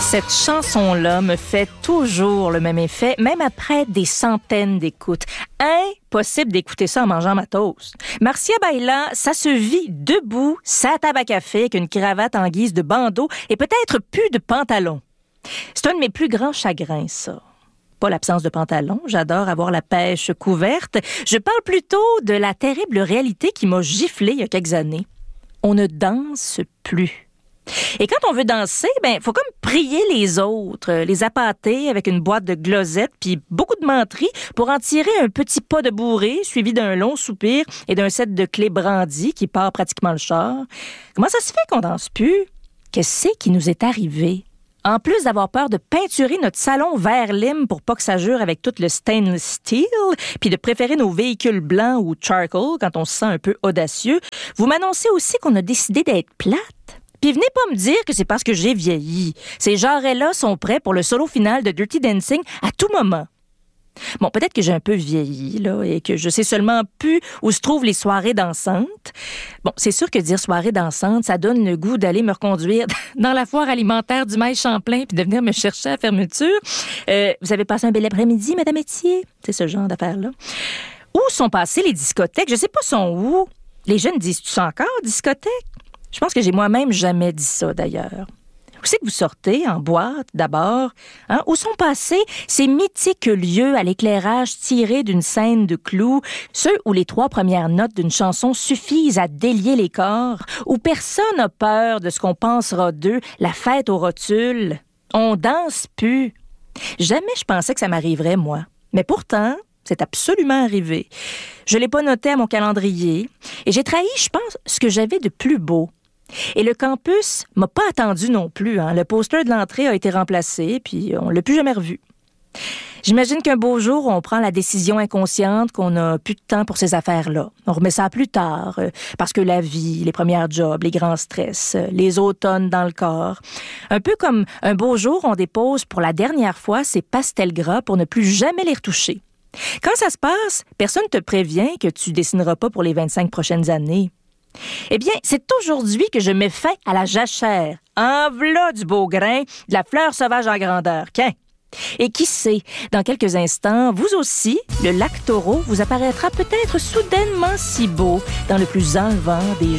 Cette chanson-là me fait toujours le même effet, même après des centaines d'écoutes. Impossible d'écouter ça en mangeant ma toast. Marcia Baila, ça se vit debout, sa table à café avec une cravate en guise de bandeau et peut-être plus de pantalon. C'est un de mes plus grands chagrins, ça. Pas l'absence de pantalon, j'adore avoir la pêche couverte. Je parle plutôt de la terrible réalité qui m'a giflé il y a quelques années. On ne danse plus. Et quand on veut danser, faut comme prier les autres, les appâter avec une boîte de glosettes puis beaucoup de menterie pour en tirer un petit pas de bourrée suivi d'un long soupir et d'un set de clés brandies qui part pratiquement le char. Comment ça se fait qu'on danse plus? Qu'est-ce qui nous est arrivé? En plus d'avoir peur de peinturer notre salon vert lime pour pas que ça jure avec tout le stainless steel, puis de préférer nos véhicules blancs ou charcoal quand on se sent un peu audacieux, vous m'annoncez aussi qu'on a décidé d'être plate. Puis venez pas me dire que c'est parce que j'ai vieilli. Ces genres-là sont prêts pour le solo final de Dirty Dancing à tout moment. Bon, peut-être que j'ai un peu vieilli, là, et que je sais seulement plus où se trouvent les soirées dansantes. Bon, c'est sûr que dire soirée dansante, ça donne le goût d'aller me reconduire dans la foire alimentaire du Maïs Champlain puis de venir me chercher à la fermeture. Vous avez passé un bel après-midi, Madame Etier? C'est ce genre d'affaires-là. Où sont passées les discothèques? Je sais pas sont où. Les jeunes disent-tu ça encore, discothèque? Je pense que j'ai moi-même jamais dit ça, d'ailleurs. Où c'est que vous sortez? En boîte, d'abord? Hein? Où sont passés ces mythiques lieux à l'éclairage tiré d'une scène de clous, ceux où les 3 premières notes d'une chanson suffisent à délier les corps, où personne n'a peur de ce qu'on pensera d'eux, la fête aux rotules? On danse plus. Jamais je pensais que ça m'arriverait, moi. Mais pourtant, c'est absolument arrivé. Je l'ai pas noté à mon calendrier et j'ai trahi, je pense, ce que j'avais de plus beau. Et le campus m'a pas attendu non plus. Le poster de l'entrée a été remplacé, puis on l'a plus jamais revu. J'imagine qu'un beau jour, on prend la décision inconsciente qu'on n'a plus de temps pour ces affaires-là. On remet ça plus tard, parce que la vie, les premières jobs, les grands stress, les automnes dans le corps. Un peu comme un beau jour, on dépose pour la dernière fois ces pastels gras pour ne plus jamais les retoucher. Quand ça se passe, personne ne te prévient que tu dessineras pas pour les 25 prochaines années. Eh bien, c'est aujourd'hui que je mets fin à la jachère. En v'là du beau grain, de la fleur sauvage en grandeur. Qu'un. Et qui sait, dans quelques instants, vous aussi, le lac Taureau vous apparaîtra peut-être soudainement si beau dans le plus enlevant des